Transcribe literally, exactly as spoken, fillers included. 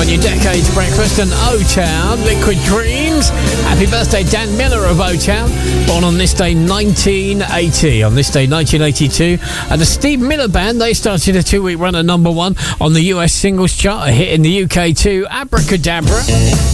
on your Decades Breakfast and O-Town, Liquid Dreams. Happy birthday, Dan Miller of O-Town, born on this day nineteen eighty. On this day nineteen eighty-two, and the Steve Miller Band, they started a two-week run at number one on the U S singles chart, a hit in the U K too, Abracadabra.